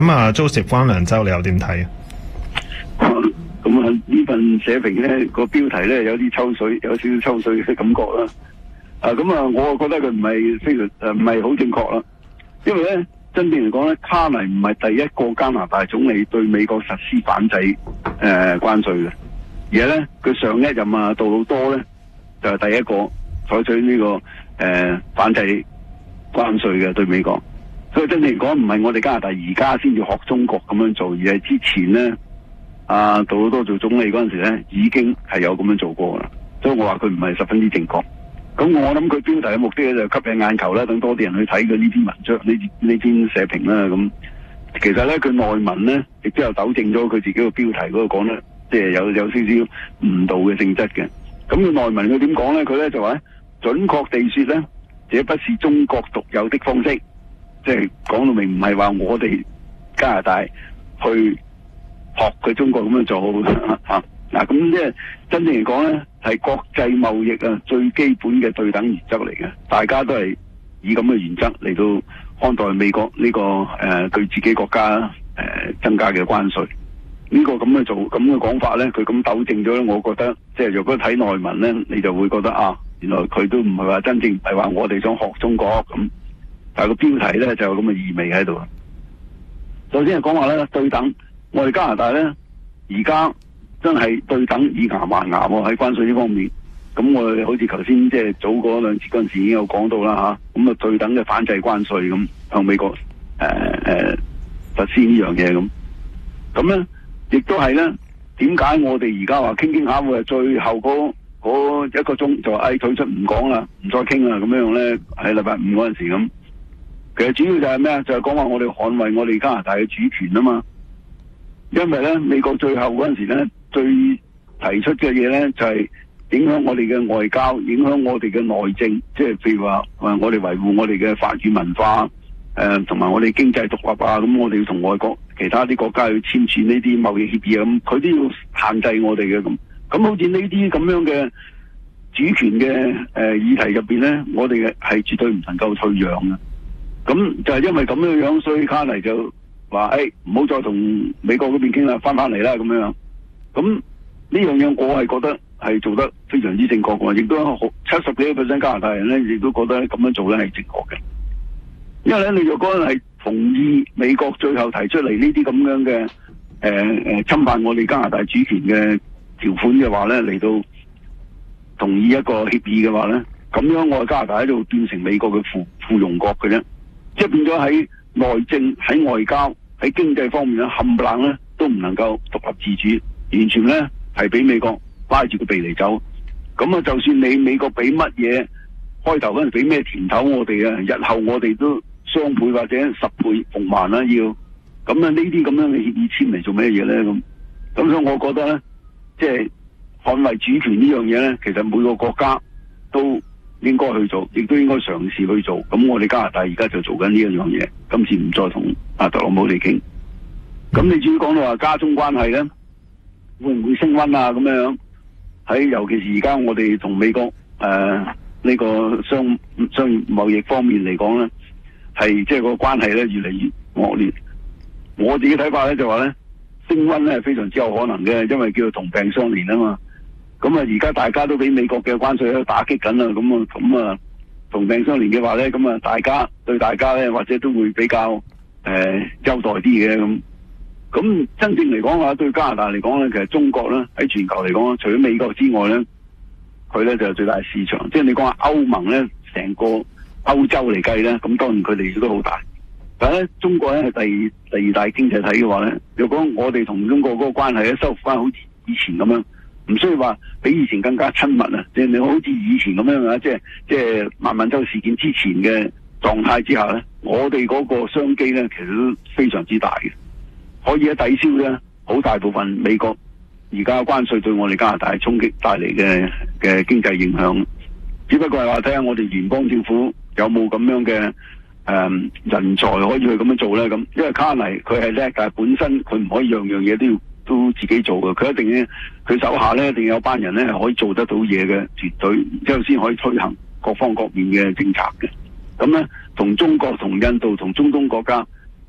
咁啊，Joseph關良洲你又點睇啊？ 咁啊，呢份社評咧個標題咧有啲抽水，有少少抽水嘅感覺啦。咁啊，我覺得佢唔係非常唔係好正確啦。因為咧真正嚟講咧，卡尼唔係第一個加拿大總理對美國實施反制關稅嘅，而係咧佢上一任啊杜魯多咧就係第一個採取呢個反制關稅嘅對美國。所以真正嚟講唔係我哋加拿大而家先至學中國咁樣做，而係之前咧杜魯多做總理嗰陣時咧已經係有咁樣做過啦。所以我話佢唔係十分之正確。咁我諗佢標題嘅目的咧就吸引眼球啦，等多啲人去睇佢呢篇文章、呢篇社評啦。咁其實咧佢內文咧亦都有糾正咗佢自己個標題嗰個講得即係有少少誤導嘅性質嘅。咁佢內文佢點講咧？佢咧就話準確地說咧，這不是中國獨有的方式，即係講到明唔係話我哋加拿大去學佢中國咁樣做嚇。嗱，咁即係真正嚟講咧，係國際貿易最基本嘅對等原則嚟嘅，大家都係以咁嘅原則嚟到看待美國呢個對自己國家增加嘅關稅。呢個咁嘅講法咧，佢咁糾正咗咧，我覺得即係如果睇內文咧，你就會覺得原來佢都唔係話真正唔係話我哋想學中國咁，但係個標題咧就有咁嘅意味喺度。首先係講話咧對等，我哋加拿大咧而家真係對等以牙還牙喎，喺關稅呢方面。咁我哋好似頭先即係早嗰兩次嗰陣時已經有講到啦嚇，咁啊對等嘅反制關稅咁向美國實施呢樣嘢咁。咁咧亦都係咧，點解我哋而家話傾下會係最後嗰一個鐘就話退出唔講啦，唔再傾啦咁樣咧？喺禮拜五嗰陣時咁，其實主要就係咩啊？就係講話我哋捍衛我哋加拿大嘅主權啊嘛。因為咧美國最後嗰陣時咧最提出嘅嘢咧就係影響我哋嘅外交，影響我哋嘅內政，即係譬如話我哋維護我哋嘅法語文化，同埋我哋經濟獨立啊，咁我哋要同外國其他啲國家去簽署呢啲貿易協議啊，咁佢都要限制我哋嘅咁。咁好似呢啲咁樣嘅主權嘅議題入邊咧，我哋係絕對唔能夠退讓嘅。咁就係因為咁樣樣，所以卡尼就話唔好再同美國嗰邊傾啦，翻嚟啦咁樣。咁呢樣嘢我係覺得係做得非常之正確嘅，亦都70幾個%加拿大人咧，亦都覺得咁樣做咧係正確嘅。因為咧，你若果係同意美國最後提出嚟呢啲咁樣嘅侵犯我哋加拿大主權嘅條款嘅話咧，嚟到同意一個協議嘅話咧，咁樣我哋加拿大喺度變成美國嘅附庸國嘅啫，即係變咗喺內政、喺外交、喺經濟方面咧，冚唪唥咧都唔能夠獨立自主，完全咧係俾美國拉住個鼻嚟走。咁啊，就算你美國俾乜嘢開頭嗰陣俾咩甜頭我哋啊，日後我哋都雙倍或者10倍奉還啦要。咁啊，呢啲咁樣嘅協議簽嚟做咩嘢咧？咁所以我覺得咧，即係捍衛主權呢樣嘢咧，其實每個國家都應該去做，亦都應該嘗試去做。咁我哋加拿大而家就做緊呢一樣嘢，今次唔再同特朗普嚟傾。咁你至於講到話加中關係咧，會唔會升溫啊？咁樣喺尤其是而家我哋同美國呢個商業貿易方面嚟講咧，係即係個關係咧越嚟越惡劣。我自己睇法咧就話咧，升溫咧係非常之有可能嘅，因為叫做同病相憐啊嘛。咁啊，而家大家都俾美國嘅關稅喺度打擊緊啦，咁啊同病相憐嘅話咧，咁啊大家對大家咧或者都會比較優待啲嘅咁。咁真正嚟講話，對加拿大嚟講咧，其實中國咧喺全球嚟講，除咗美國之外咧，佢咧就係最大市場。即係你講下歐盟咧，成個歐洲嚟計咧，咁當然佢哋都好大。但係咧，中國咧係第二大經濟體嘅話咧，如果我哋同中國嗰個關係咧修復翻好似以前咁樣，唔需要話比以前更加親密啊！即係你好似以前咁樣啊，即係孟晚舟事件之前嘅狀態之下咧，我哋嗰個商機咧其實都非常之大嘅。可以抵消咧好大部分美國而家關稅對我哋加拿大衝擊帶嚟嘅經濟影響，只不過係話睇下我哋聯邦政府有冇咁樣嘅人才可以去咁樣做咧咁。因為卡尼佢係叻，但係本身佢唔可以樣樣嘢都自己做嘅，佢一定咧佢手下咧一定有班人咧係可以做得到嘢嘅團隊，之後先可以推行各方各面嘅政策嘅。咁咧同中國、同印度、同中東國家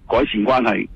改善關係。